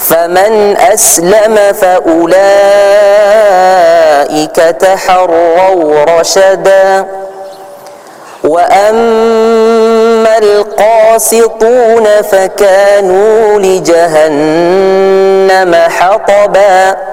فمن أسلم فأولئك تحروا رشدا وأما القاسطون فكانوا لجهنم حطبا